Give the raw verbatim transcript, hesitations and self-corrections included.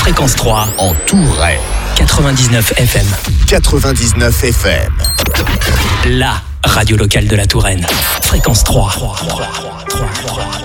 Fréquence trois en Touraine. quatre-vingt-dix-neuf F M. quatre-vingt-dix-neuf F M. La radio locale de la Touraine. Fréquence trois. trois, trois, trois, trois, trois.